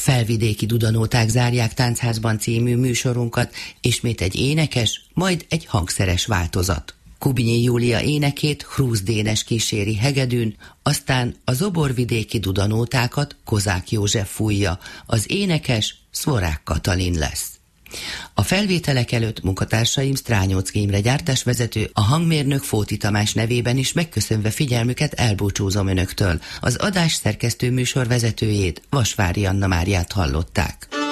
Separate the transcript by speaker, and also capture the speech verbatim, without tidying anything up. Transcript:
Speaker 1: Felvidéki Dudanóták zárják Táncházban című műsorunkat, ismét egy énekes, majd egy hangszeres változat. Kubinyi Júlia énekét Hrúz Dénes kíséri hegedűn, aztán a zoborvidéki Dudanótákat Kozák József fújja, az énekes Szvorák Katalin lesz. A felvételek előtt munkatársaim Strányóczky Imre gyártásvezető, a hangmérnök Fóti Tamás nevében is megköszönve figyelmüket elbúcsúzom önöktől. Az adás szerkesztő műsor vezetőjét, Vasvári Anna Máriát hallották.